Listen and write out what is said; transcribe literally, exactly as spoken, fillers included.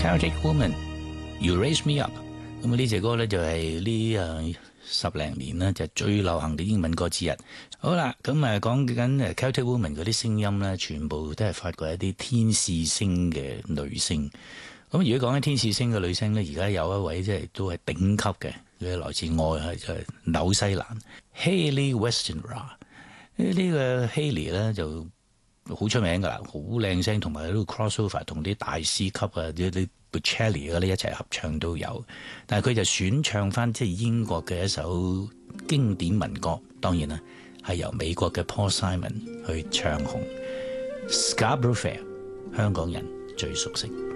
Celtic Woman，You Raise Me Up。咁啊呢隻歌咧就係呢誒十零年啦，就係最流行嘅英文歌之一。好啦，咁啊講緊誒 Celtic Woman 嗰啲聲音咧，全部都係發掘一啲天使星嘅女星。咁如果講緊天使星嘅女星咧，而家有一位即係都係頂級嘅，佢來自外係就係紐西蘭 Hayley Westenra。呢個 Hayley 咧就好出名噶啦，好靚聲，同埋喺度 crossover 同啲大師級啊，啲啲 Bocelli 嗰啲一齊合唱都有。但係佢就選唱翻即係英國嘅一首經典民歌，當然啦係由美國嘅 Paul Simon 去唱紅 Scarborough Fair， 香港人最熟悉。